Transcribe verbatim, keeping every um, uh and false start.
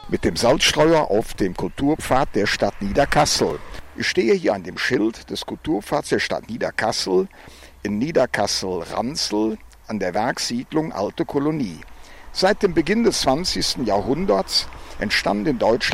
mit dem Salzstreuer auf dem Kulturpfad der Stadt Niederkassel. Ich stehe hier an dem Schild des Kulturpfads der Stadt Niederkassel in Niederkassel-Ranzel an der Werkssiedlung Alte Kolonie. Seit dem Beginn des zwanzigsten Jahrhunderts entstanden in Deutschland